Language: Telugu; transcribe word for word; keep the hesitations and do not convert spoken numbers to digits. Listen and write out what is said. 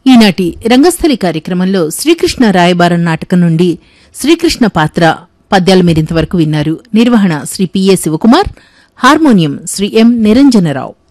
ఈనాటి రంగస్థలి కార్యక్రమంలో శ్రీకృష్ణ రాయబారం నాటకం నుండి శ్రీకృష్ణ పాత్ర పద్యాలు మీరింతవరకు విన్నారు. నిర్వహణ శ్రీ పిఏ శివకుమార్, హార్మోనియం శ్రీ ఎం నిరంజనరావు.